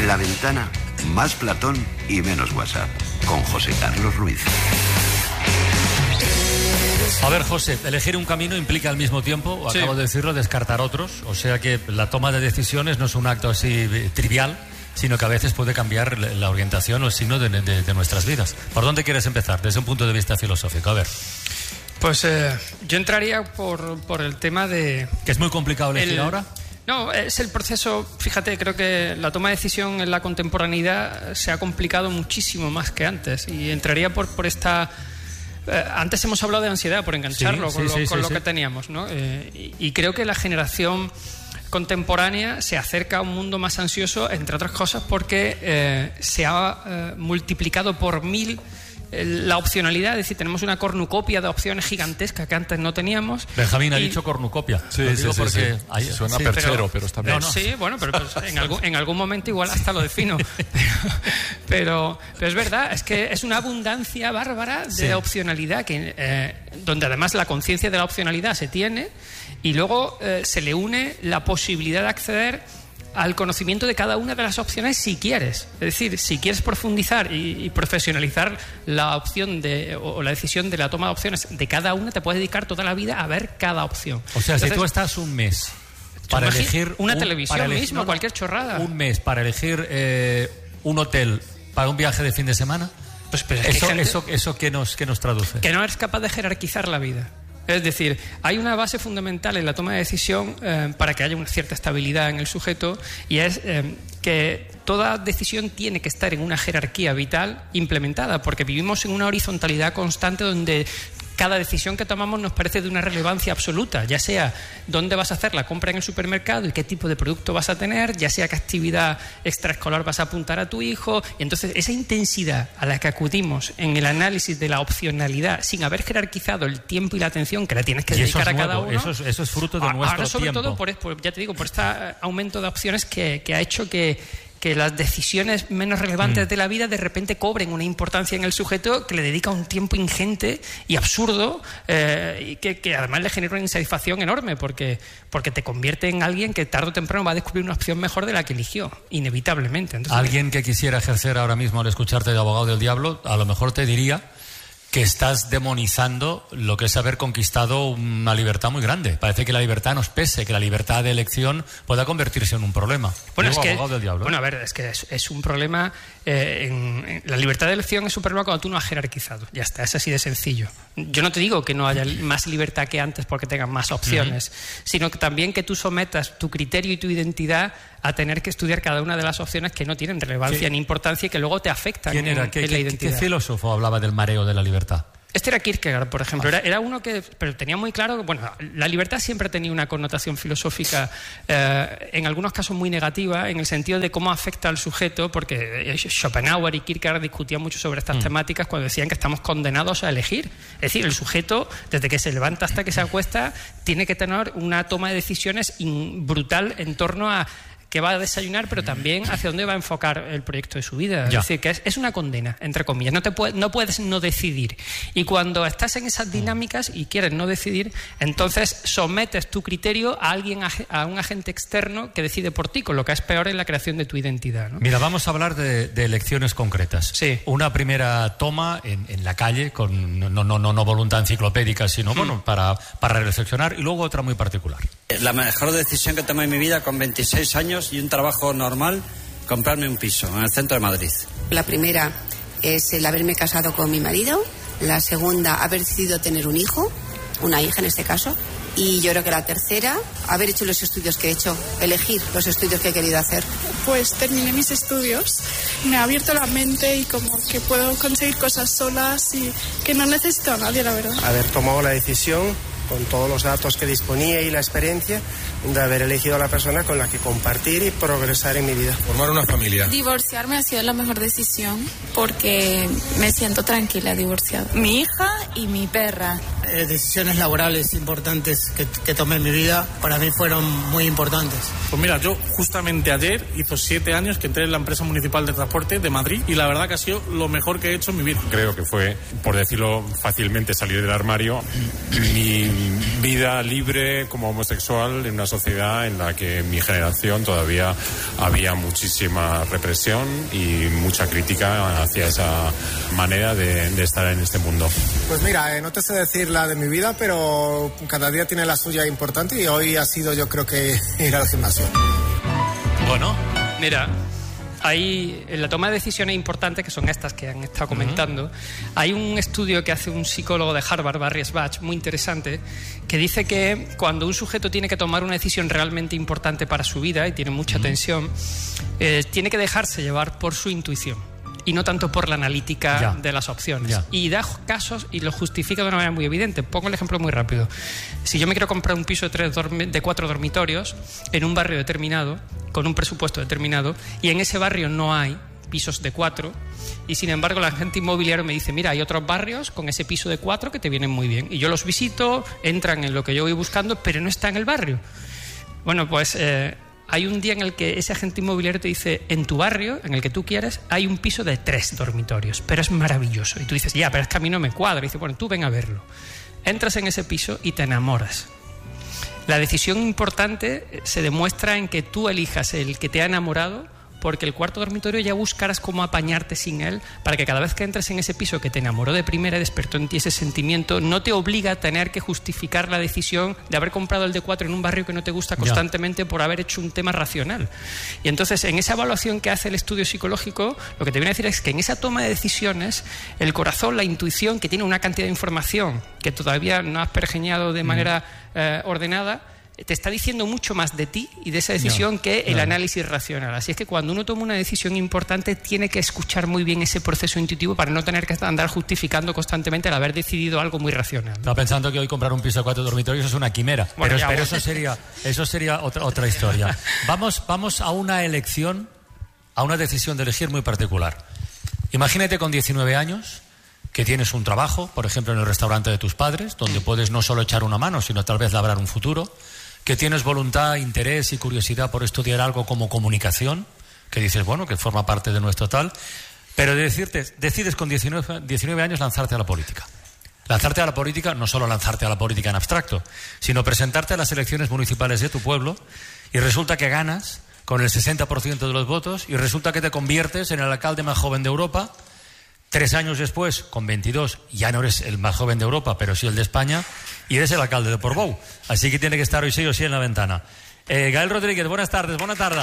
En La Ventana, más Platón y menos WhatsApp, con José Carlos Ruiz. A ver, José, elegir un camino implica al mismo tiempo, acabo de decirlo, descartar otros. O sea que la toma de decisiones no es un acto así trivial, sino que a veces puede cambiar la orientación o el signo de nuestras vidas. ¿Por dónde quieres empezar, desde un punto de vista filosófico? A ver. Pues yo entraría por el tema de... ¿Que es muy complicado elegir ahora? No, es el proceso. Fíjate, creo que la toma de decisión en la contemporaneidad se ha complicado muchísimo más que antes. Y entraría por esta... antes hemos hablado de ansiedad, por engancharlo con lo que teníamos, ¿no? Y creo que la generación contemporánea se acerca a un mundo más ansioso, entre otras cosas porque se ha multiplicado por 1000 la opcionalidad, es decir, tenemos una cornucopia de opciones gigantesca que antes no teníamos. Benjamín ha dicho cornucopia. Sí. Suena perchero, pero está bien. Sí, bueno, pero pues, en algún momento igual hasta lo defino. pero es verdad, es que es una abundancia bárbara de opcionalidad donde además la conciencia de la opcionalidad se tiene y luego se le une la posibilidad de acceder al conocimiento de cada una de las opciones si quieres. Es decir, si quieres profundizar y profesionalizar la opción o la decisión de la toma de opciones de cada una, te puedes dedicar toda la vida a ver cada opción. O sea, si tú estás un mes para elegir... Una televisión mismo, cualquier chorrada. Un mes para elegir un hotel para un viaje de fin de semana, pues ¿eso qué nos traduce? Que no eres capaz de jerarquizar la vida. Es decir, hay una base fundamental en la toma de decisión para que haya una cierta estabilidad en el sujeto y es que toda decisión tiene que estar en una jerarquía vital implementada porque vivimos en una horizontalidad constante donde cada decisión que tomamos nos parece de una relevancia absoluta, ya sea dónde vas a hacer la compra en el supermercado y qué tipo de producto vas a tener, ya sea qué actividad extraescolar vas a apuntar a tu hijo. Y entonces esa intensidad a la que acudimos en el análisis de la opcionalidad sin haber jerarquizado el tiempo y la atención que le tienes que dedicar a cada uno. Eso es fruto de nuestro ahora, sobre tiempo. todo, ya te digo, por este aumento de opciones que ha hecho que las decisiones menos relevantes de la vida de repente cobren una importancia en el sujeto que le dedica un tiempo ingente y absurdo y que además le genera una insatisfacción enorme porque te convierte en alguien que tarde o temprano va a descubrir una opción mejor de la que eligió, inevitablemente. Entonces, alguien que quisiera ejercer ahora mismo al escucharte de abogado del diablo, a lo mejor te diría que estás demonizando lo que es haber conquistado una libertad muy grande. Parece que la libertad nos pese, que la libertad de elección pueda convertirse en un problema. Bueno, Bueno, a ver, es que es un problema. La libertad de elección es un problema cuando tú no has jerarquizado. Ya está, es así de sencillo. Yo no te digo que no haya más libertad que antes porque tengan más opciones, sino que también que tú sometas tu criterio y tu identidad a tener que estudiar cada una de las opciones que no tienen relevancia ni importancia y que luego te afectan en la identidad. ¿Qué filósofo hablaba del mareo de la libertad? Este era Kierkegaard, por ejemplo. Era uno pero tenía muy claro que, bueno, la libertad siempre ha tenido una connotación filosófica, en algunos casos muy negativa, en el sentido de cómo afecta al sujeto, porque Schopenhauer y Kierkegaard discutían mucho sobre estas temáticas cuando decían que estamos condenados a elegir. Es decir, el sujeto, desde que se levanta hasta que se acuesta, tiene que tener una toma de decisiones brutal en torno a que va a desayunar, pero también hacia dónde va a enfocar el proyecto de su vida. Es decir, que es una condena, entre comillas. No puedes no decidir. Y cuando estás en esas dinámicas y quieres no decidir, entonces sometes tu criterio a un agente externo que decide por ti, con lo que es peor en la creación de tu identidad, ¿no? Mira, vamos a hablar de elecciones concretas. Sí. Una primera toma en la calle, con no voluntad enciclopédica, sino para reflexionar, y luego otra muy particular. La mejor decisión que tomé en mi vida con 26 años y un trabajo normal, comprarme un piso en el centro de Madrid. La primera es el haberme casado con mi marido. La segunda, haber decidido tener un hijo, una hija en este caso. Y yo creo que la tercera, haber hecho los estudios que he hecho, elegir los estudios que he querido hacer. Pues terminé mis estudios, me ha abierto la mente y como que puedo conseguir cosas solas y que no necesito a nadie, la verdad. Haber tomado la decisión con todos los datos que disponía y la experiencia de haber elegido a la persona con la que compartir y progresar en mi vida. Formar una familia. Divorciarme ha sido la mejor decisión porque me siento tranquila divorciada. Mi hija y mi perra. decisiones laborales importantes que tomé en mi vida, para mí fueron muy importantes. Pues mira, yo justamente ayer hizo 7 años que entré en la empresa municipal de transporte de Madrid y la verdad que ha sido lo mejor que he hecho en mi vida. Creo que fue, por decirlo fácilmente, salir del armario, mi vida libre como homosexual en una sociedad en la que en mi generación todavía había muchísima represión y mucha crítica hacia esa manera de estar en este mundo. Pues mira, no te sé decir la de mi vida, pero cada día tiene la suya importante y hoy ha sido, yo creo que ir al gimnasio. Bueno, mira, hay en la toma de decisiones importantes, que son estas que han estado comentando, hay un estudio que hace un psicólogo de Harvard, Barry Schwartz, muy interesante, que dice que cuando un sujeto tiene que tomar una decisión realmente importante para su vida y tiene mucha tensión, tiene que dejarse llevar por su intuición y no tanto por la analítica de las opciones. Y da casos y lo justifica de una manera muy evidente. Pongo el ejemplo muy rápido. Si yo me quiero comprar un piso de 4 dormitorios en un barrio determinado, con un presupuesto determinado, y en ese barrio no hay pisos de 4, y sin embargo la agente inmobiliario me dice, mira, hay otros barrios con ese piso de 4 que te vienen muy bien. Y yo los visito, entran en lo que yo voy buscando, pero no está en el barrio. Bueno, pues hay un día en el que ese agente inmobiliario te dice, en tu barrio, en el que tú quieres, hay un piso de 3 dormitorios, pero es maravilloso. Y tú dices, ya, pero es que a mí no me cuadra. Y dice, bueno, tú ven a verlo. Entras en ese piso y te enamoras. La decisión importante se demuestra en que tú elijas el que te ha enamorado, porque el cuarto dormitorio ya buscarás cómo apañarte sin él, para que cada vez que entres en ese piso que te enamoró de primera y despertó en ti ese sentimiento, no te obliga a tener que justificar la decisión de haber comprado el de 4 en un barrio que no te gusta constantemente por haber hecho un tema racional. Y entonces, en esa evaluación que hace el estudio psicológico, lo que te viene a decir es que en esa toma de decisiones, el corazón, la intuición, que tiene una cantidad de información que todavía no has pergeñado de manera ordenada, te está diciendo mucho más de ti y de esa decisión que el análisis racional. Así es que cuando uno toma una decisión importante, tiene que escuchar muy bien ese proceso intuitivo para no tener que andar justificando constantemente el haber decidido algo muy racional. Estaba pensando que hoy comprar un piso de 4 dormitorios es una quimera, bueno, pero eso sería otra historia. Vamos a una elección, a una decisión de elegir muy particular. Imagínate con 19 años que tienes un trabajo, por ejemplo en el restaurante de tus padres, donde puedes no solo echar una mano, sino tal vez labrar un futuro, que tienes voluntad, interés y curiosidad por estudiar algo como comunicación, que dices, bueno, que forma parte de nuestro tal, pero decides con 19 años lanzarte a la política. Lanzarte a la política, no solo lanzarte a la política en abstracto, sino presentarte a las elecciones municipales de tu pueblo, y resulta que ganas con el 60% de los votos, y resulta que te conviertes en el alcalde más joven de Europa. 3 años después, con 22, ya no eres el más joven de Europa, pero sí el de España, y eres el alcalde de Portbou. Así que tiene que estar hoy sí o sí en la ventana. Gael Rodríguez, buenas tardes, buena tarde.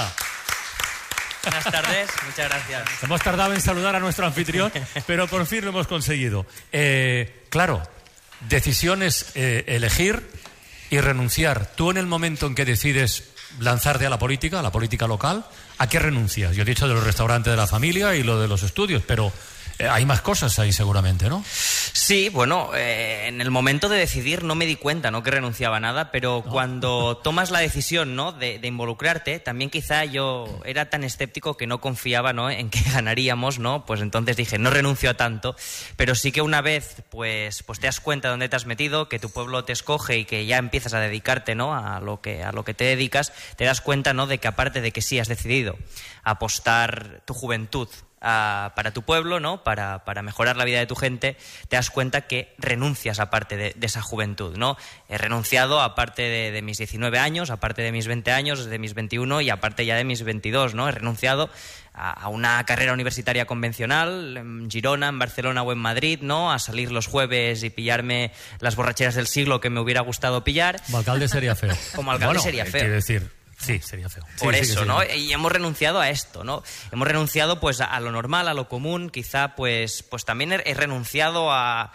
Buenas tardes, muchas gracias. Hemos tardado en saludar a nuestro anfitrión, pero por fin lo hemos conseguido. Claro, decisiones, elegir y renunciar. Tú en el momento en que decides lanzarte a la política local, ¿a qué renuncias? Yo he dicho de los restaurantes de la familia y lo de los estudios, pero hay más cosas ahí seguramente, ¿no? Sí, bueno, en el momento de decidir no me di cuenta, ¿no?, que renunciaba a nada, pero cuando tomas la decisión, ¿no?, de involucrarte, también quizá yo era tan escéptico que no confiaba, ¿no?, en que ganaríamos, ¿no? Pues entonces dije, no renuncio a tanto, pero sí que una vez pues te das cuenta de dónde te has metido, que tu pueblo te escoge y que ya empiezas a dedicarte, ¿no?, a lo que te dedicas, te das cuenta, ¿no?, de que aparte de que sí has decidido apostar tu juventud para tu pueblo, ¿no?, para mejorar la vida de tu gente, te das cuenta que renuncias a parte de esa juventud, ¿no? He renunciado a parte de mis 19 años, a parte de mis 20 años, de mis 21 y a parte ya de mis 22, ¿no? He renunciado a una carrera universitaria convencional en Girona, en Barcelona o en Madrid, ¿no?, a salir los jueves y pillarme las borracheras del siglo que me hubiera gustado pillar. Como alcalde sería feo. Como alcalde sería feo. Quiero decir, sí, sería feo. Por eso, sí. ¿no? Y hemos renunciado a esto, ¿no? Hemos renunciado, pues, a lo normal, a lo común. Quizá, pues también he renunciado a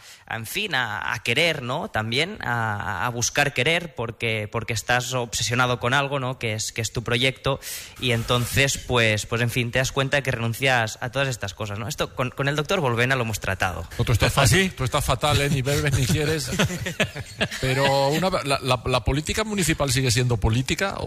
querer, ¿no? También a buscar querer, porque estás obsesionado con algo, ¿no?, que es tu proyecto. Y entonces, pues en fin, te das cuenta de que renuncias a todas estas cosas, ¿no? Esto con el doctor Volvena lo hemos tratado. No, tú estás fatal, ni bebes ni quieres. Pero ¿la política municipal sigue siendo política o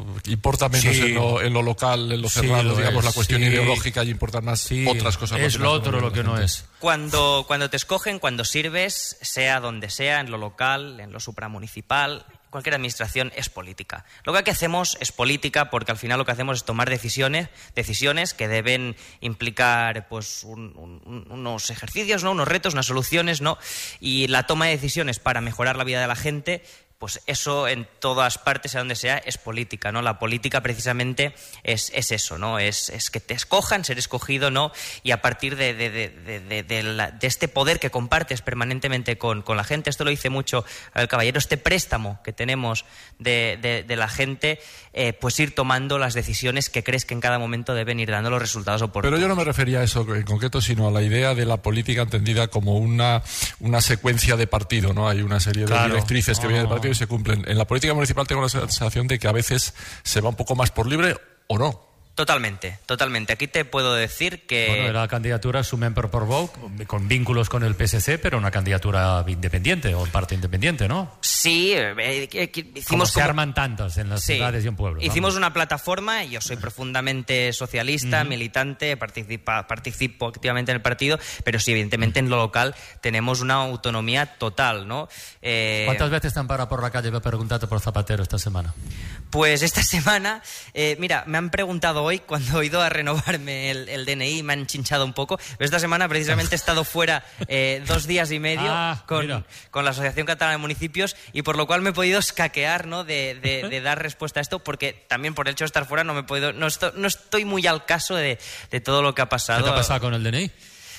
importa menos en lo local, en lo cerrado, digamos, la cuestión ideológica, y importan más otras cosas. Es lo otro lo que no es. Cuando te escogen, cuando sirves, sea donde sea, en lo local, en lo supramunicipal, cualquier administración es política. Lo que aquí hacemos es política porque al final lo que hacemos es tomar decisiones que deben implicar pues unos ejercicios, ¿no? Unos retos, unas soluciones, ¿no? Y la toma de decisiones para mejorar la vida de la gente, pues eso en todas partes, a donde sea, es política, ¿no? La política precisamente es eso, ¿no? Es que te escojan, ser escogido, ¿no? Y a partir de este poder que compartes permanentemente con la gente, esto lo dice mucho el caballero, este préstamo que tenemos de la gente, pues ir tomando las decisiones que crees que en cada momento deben ir dando los resultados oportunos. Pero yo no me refería a eso en concreto, sino a la idea de la política entendida como una secuencia de partido, ¿no? Hay una serie de directrices que vienen del partido y se cumplen. En la política municipal tengo la sensación de que a veces se va un poco más por libre o no. Totalmente. Aquí te puedo decir que... Bueno, la candidatura Sumen per Portbou, con vínculos con el PSC, pero una candidatura independiente o en parte independiente, ¿no? Sí, hicimos se arman tantas en las ciudades y en pueblos. Hicimos una plataforma, y yo soy profundamente socialista, militante, participo activamente en el partido, pero sí, evidentemente en lo local tenemos una autonomía total, ¿no? ¿Cuántas veces te han parado por la calle para preguntarte por Zapatero esta semana? Pues esta semana, mira, me han preguntado hoy, cuando he ido a renovarme el DNI, me han chinchado un poco, pero esta semana precisamente he estado fuera 2 días y medio con la Asociación Catalana de Municipios, y por lo cual me he podido escaquear, ¿no? de dar respuesta a esto, porque también por el hecho de estar fuera no estoy muy al caso de todo lo que ha pasado. ¿Qué te ha pasado con el DNI?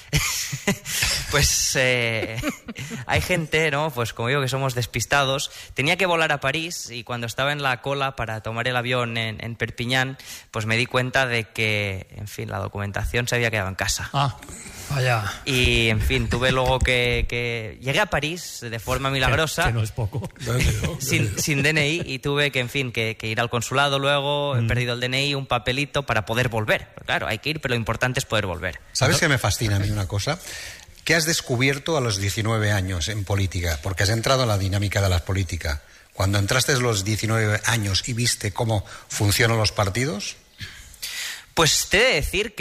Pues hay gente, ¿no? Pues como digo, que somos despistados. Tenía que volar a París, y cuando estaba en la cola para tomar el avión en Perpiñán, pues me di cuenta de que, en fin, la documentación se había quedado en casa. Vaya. Y, en fin, tuve luego que... Llegué a París de forma milagrosa. Que no es poco. sin DNI, y tuve que, en fin, que ir al consulado luego. He perdido el DNI, un papelito para poder volver. Pero claro, hay que ir, pero lo importante es poder volver. ¿Sabes qué me fascina a mí una cosa? ¿Qué has descubierto a los 19 años en política? Porque has entrado en la dinámica de la política. Cuando entraste a los 19 años y viste cómo funcionan los partidos... Pues te he de decir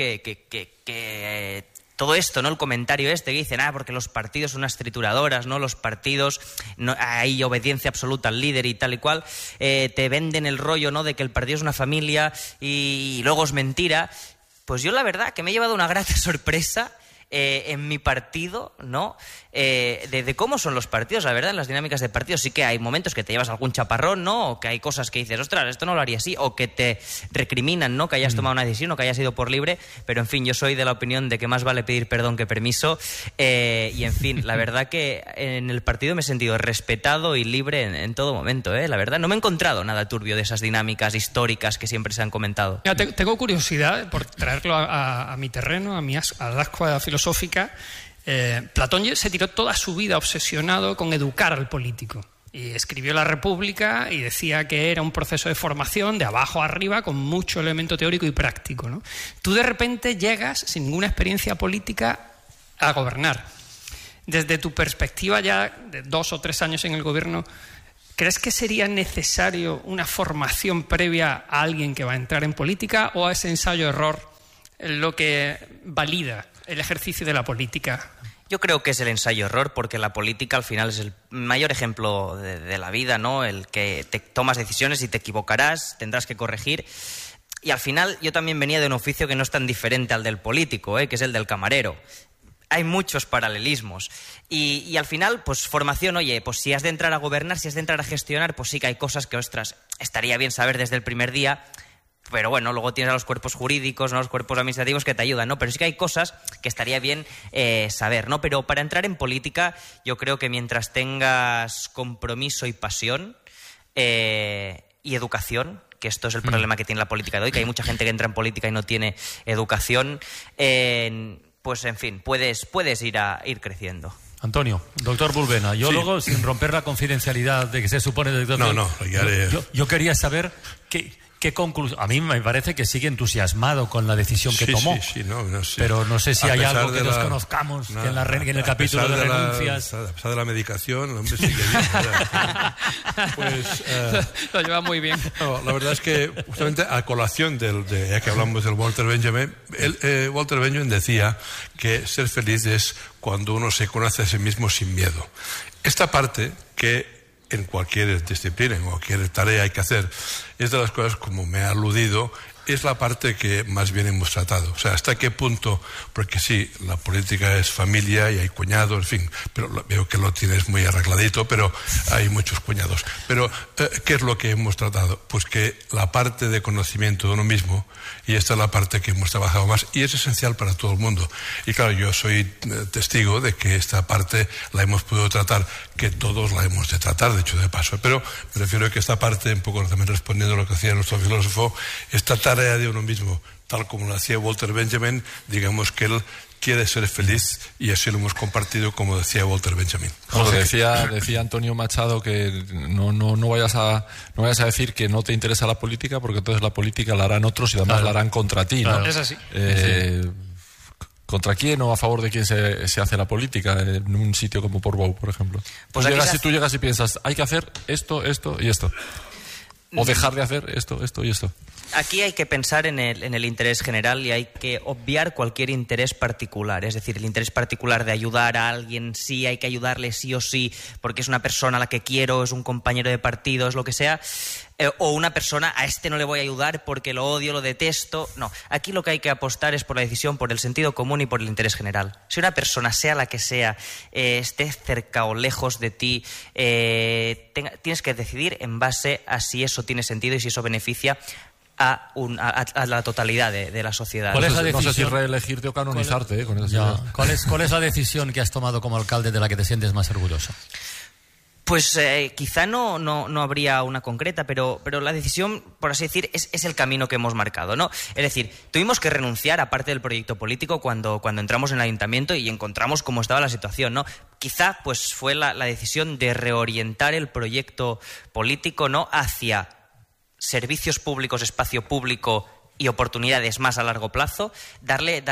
que todo esto, ¿no? El comentario que dicen, porque los partidos son unas trituradoras, ¿no? Los partidos, no, hay obediencia absoluta al líder y tal y cual, te venden el rollo, ¿no? De que el partido es una familia y luego es mentira. Pues yo la verdad que me he llevado una grata sorpresa en mi partido, ¿no? De cómo son los partidos, la verdad, en las dinámicas de partidos. Sí que hay momentos que te llevas algún chaparrón, ¿no? O que hay cosas que dices, ostras, esto no lo haría así, o que te recriminan, ¿no? Que hayas tomado una decisión o que hayas ido por libre, pero en fin, yo soy de la opinión de que más vale pedir perdón que permiso, y en fin, la verdad que en el partido me he sentido respetado y libre en todo momento, la verdad, no me he encontrado nada turbio de esas dinámicas históricas que siempre se han comentado. Mira, tengo curiosidad por traerlo a mi terreno, a la ascua filosófica. Platón se tiró toda su vida obsesionado con educar al político, y escribió La República y decía que era un proceso de formación de abajo a arriba con mucho elemento teórico y práctico, ¿no? Tú de repente llegas sin ninguna experiencia política a gobernar. Desde tu perspectiva ya de 2 o 3 años en el gobierno, ¿crees que sería necesario una formación previa a alguien que va a entrar en política, o ese ensayo-error lo que valida el ejercicio de la política? Yo creo que es el ensayo-error, porque la política al final es el mayor ejemplo de la vida, ¿no? El que te tomas decisiones y te equivocarás, tendrás que corregir. Y al final yo también venía de un oficio que no es tan diferente al del político, que es el del camarero. Hay muchos paralelismos. Y al final, pues formación, oye, pues si has de entrar a gobernar, si has de entrar a gestionar, pues sí que hay cosas que, ostras, estaría bien saber desde el primer día. Pero bueno, luego tienes a los cuerpos jurídicos, ¿no? Los cuerpos administrativos que te ayudan, ¿no? Pero sí que hay cosas que estaría bien saber, ¿no? Pero para entrar en política, yo creo que mientras tengas compromiso y pasión y educación, que esto es el problema que tiene la política de hoy, que hay mucha gente que entra en política y no tiene educación, pues en fin, puedes ir creciendo. Antonio, doctor Bulbena, yo luego, sin romper la confidencialidad de que se supone... No, ya yo quería saber ¿Qué conclusión? A mí me parece que sigue entusiasmado con la decisión que tomó. Sí, pero no sé si hay algo que desconozcamos, que en el capítulo de renuncias... A pesar de la medicación, el hombre sigue bien. Lo lleva muy bien. No, la verdad es que, justamente a colación ya que hablamos del Walter Benjamin, Walter Benjamin decía que ser feliz es cuando uno se conoce a sí mismo sin miedo. Esta parte que en cualquier disciplina, en cualquier tarea hay que hacer, es de las cosas, como me ha aludido, es la parte que más bien hemos tratado. O sea, ¿hasta qué punto? Porque sí, la política es familia y hay cuñados, en fin, pero veo que lo tienes muy arregladito, pero hay muchos cuñados. Pero, ¿qué es lo que hemos tratado? Pues que la parte de conocimiento de uno mismo, y esta es la parte que hemos trabajado más, y es esencial para todo el mundo. Y claro, yo soy testigo de que esta parte la hemos podido tratar, que todos la hemos de tratar, de hecho, de paso. Pero me refiero a que esta parte, un poco también respondiendo a lo que hacía nuestro filósofo, esta tarea de uno mismo, tal como lo hacía Walter Benjamin, digamos que él quiere ser feliz y así lo hemos compartido, como decía Walter Benjamin. Bueno, decía Antonio Machado que no vayas a decir que no te interesa la política, porque entonces la política la harán otros y además la harán contra ti, ¿no? Es así. ¿Contra quién o a favor de quién se hace la política en un sitio como Portbou, por ejemplo? Pues tú llegas y piensas, hay que hacer esto, esto y esto. O dejar de hacer esto, esto y esto. Aquí hay que pensar en el interés general y hay que obviar cualquier interés particular. Es decir, el interés particular de ayudar a alguien, sí, hay que ayudarle sí o sí, porque es una persona a la que quiero, es un compañero de partido, es lo que sea. O una persona, a este no le voy a ayudar porque lo odio, lo detesto. No, aquí lo que hay que apostar es por la decisión, por el sentido común y por el interés general. Si una persona, sea la que sea, esté cerca o lejos de ti, tienes que decidir en base a si eso tiene sentido y si eso beneficia a la totalidad de la sociedad. ¿Cuál es la decisión? No sé si reelegirte o canonizarte con eso. ¿Cuál es la decisión que has tomado como alcalde de la que te sientes más orgulloso? Pues quizá no habría una concreta, pero la decisión, por así decir, es el camino que hemos marcado, ¿no? Es decir, tuvimos que renunciar a parte del proyecto político cuando entramos en el ayuntamiento y encontramos cómo estaba la situación, ¿no? Quizá pues fue la decisión de reorientar el proyecto político, ¿no?, hacia servicios públicos, espacio público y oportunidades más a largo plazo, darle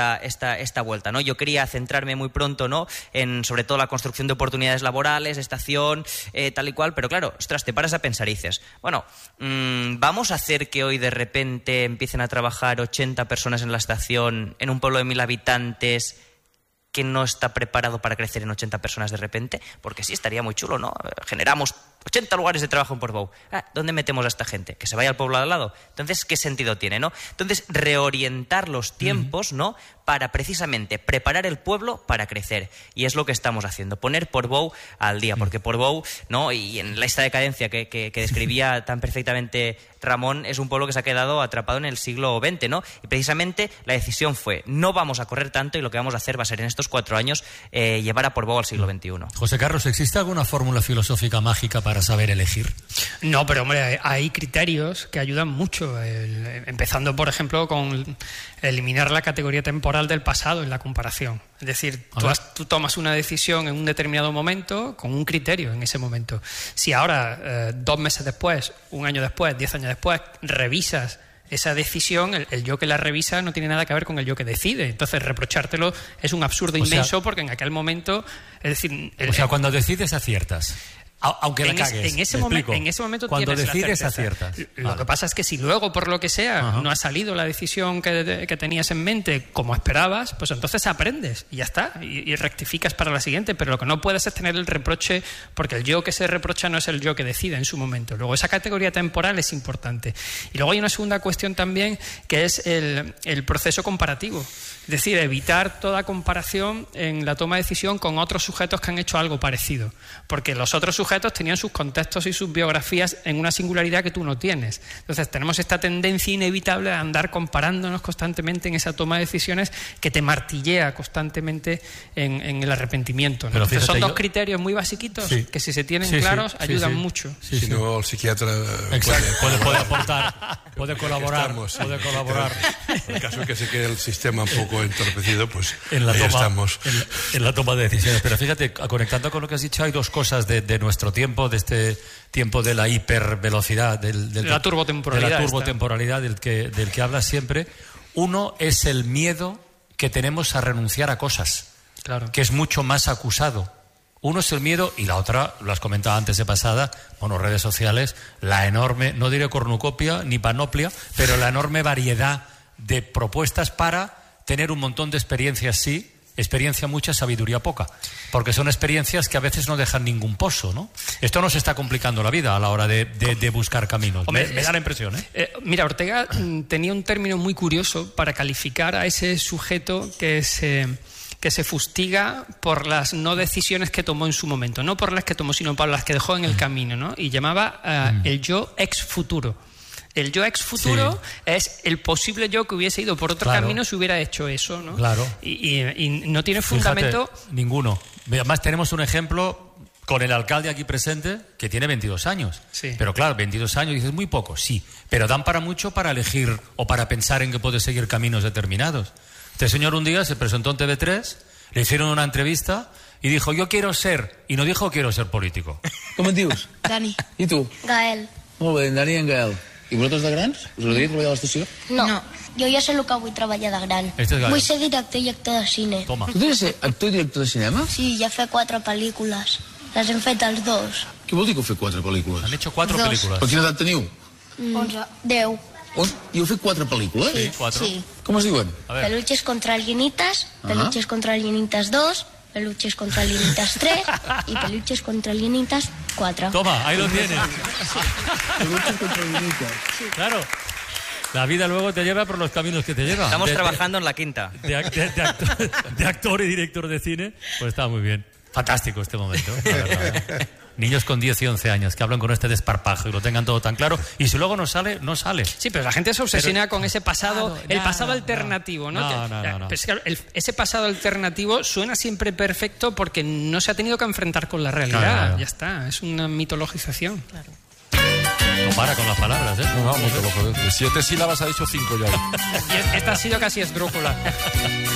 esta vuelta, ¿no? Yo quería centrarme muy pronto, ¿no?, en sobre todo la construcción de oportunidades laborales, estación, tal y cual, pero claro, ostras, te paras a pensar y dices, bueno, ¿vamos a hacer que hoy de repente empiecen a trabajar 80 personas en la estación en un pueblo de 1000 habitantes que no está preparado para crecer en 80 personas de repente? Porque sí, estaría muy chulo, ¿no? Generamos 80 lugares de trabajo en Portbou. ¿Dónde metemos a esta gente? ¿Que se vaya al pueblo de al lado? Entonces, ¿qué sentido tiene, no? Entonces, reorientar los tiempos, ¿no?, para precisamente preparar el pueblo para crecer. Y es lo que estamos haciendo, poner Portbou al día, porque Portbou, ¿no?, y en esta decadencia que describía tan perfectamente Ramón, es un pueblo que se ha quedado atrapado en el siglo XX, ¿no? Y precisamente la decisión fue, no vamos a correr tanto y lo que vamos a hacer va a ser en estos 4 años llevar a Portbou al siglo XXI. José Carlos, ¿existe alguna fórmula filosófica mágica para saber elegir? No, pero hombre, hay criterios que ayudan mucho, empezando por ejemplo con eliminar la categoría temporal del pasado en la comparación. Es decir, tú tomas una decisión en un determinado momento con un criterio en ese momento. Si ahora, 2 meses después, 1 año después, 10 años después, revisas esa decisión, el yo que la revisa no tiene nada que ver con el yo que decide. Entonces, reprochártelo es un absurdo inmenso, porque en aquel momento, es decir... cuando decides aciertas. Aunque la cagues. En ese momento cuando tienes decides la certeza. aciertas. Lo que pasa es que si luego, por lo que sea, no ha salido la decisión que tenías en mente como esperabas, pues entonces aprendes y ya está, y rectificas para la siguiente. Pero lo que no puedes es tener el reproche, porque el yo que se reprocha no es el yo que decide en su momento. Luego, esa categoría temporal es importante. Y luego hay una segunda cuestión también, que es el proceso comparativo. Es decir, evitar toda comparación en la toma de decisión con otros sujetos que han hecho algo parecido. Porque los otros sujetos tenían sus contextos y sus biografías en una singularidad que tú no tienes. Entonces tenemos esta tendencia inevitable a andar comparándonos constantemente en esa toma de decisiones que te martillea constantemente en el arrepentimiento, ¿no? Entonces son 2 criterios muy basiquitos que si se tienen claros ayudan mucho. Si no, el psiquiatra puede aportar, puede colaborar. En el caso que se quede el sistema un poco poco entorpecido, pues en la ahí toma, estamos. En la toma de decisiones. Pero fíjate, conectando con lo que has dicho, hay dos cosas de nuestro tiempo, de este tiempo de la hipervelocidad, de la turbotemporalidad del que hablas siempre. Uno es el miedo que tenemos a renunciar a cosas, que es mucho más acusado. Uno es el miedo y la otra, lo has comentado antes de pasada, redes sociales, la enorme, no diré cornucopia ni panoplia, pero la enorme variedad de propuestas para tener un montón de experiencias, sí, experiencia mucha, sabiduría poca, porque son experiencias que a veces no dejan ningún pozo, ¿no? Esto nos está complicando la vida a la hora de buscar caminos. Hombre, me da la impresión, ¿eh? Mira, Ortega tenía un término muy curioso para calificar a ese sujeto que se fustiga por las no decisiones que tomó en su momento, no por las que tomó, sino por las que dejó en el camino, ¿no? Y llamaba el yo ex futuro. El yo ex futuro es el posible yo que hubiese ido por otro camino si hubiera hecho eso, ¿no? Claro. Y no tiene fundamento. Fíjate, ninguno. Además tenemos un ejemplo con el alcalde aquí presente que tiene 22 años. Sí. Pero claro, 22 años dices muy poco, sí. Pero dan para mucho para elegir o para pensar en que puede seguir caminos determinados. Este señor un día se presentó en TV3, le hicieron una entrevista y dijo, yo quiero ser, y no dijo quiero ser político. Com et dius? Dani. I tu? Gael. Molt bé, en Dani i en Gael. I vosaltres de grans? Us agradaria treballar a l'estació? No. Jo ja sé el que vull treballar de gran. Este es Gael. Vull ser director i actor de cine. Toma. Tu tens ser actor i director de cinema? Sí, ja fer 4 pel·lícules. Les hem fet els dos. Què vol dir que heu fet 4 pel·lícules? Han hecho 4 Dos. películas. Per quina edat teniu? 11. 10. I heu fet 4 pel·lícules? Sí, 4. Sí. Com es diuen? A ver. Peluches contra Alienitas, Peluches contra Alienitas 2, Peluches contra Alienitas 3 y Peluches contra Alienitas 4. Toma, ahí lo tienes. Peluches contra Alienitas. Claro. La vida luego te lleva por los caminos que te lleva. Estamos trabajando en la quinta. De actor y director de cine, pues está muy bien. Fantástico este momento, la verdad. Niños con 10 y 11 años que hablan con este desparpajo y lo tengan todo tan claro. Y si luego no sale, no sale. Sí, pero la gente se obsesiona con ese pasado, el pasado alternativo, ¿no? No. Pues claro, ese pasado alternativo suena siempre perfecto porque no se ha tenido que enfrentar con la realidad. Claro. Ya está, es una mitologización. Claro. No para con las palabras, ¿eh? No, de 7 sílabas ha dicho 5 ya. Y esta ha sido casi esdrújula.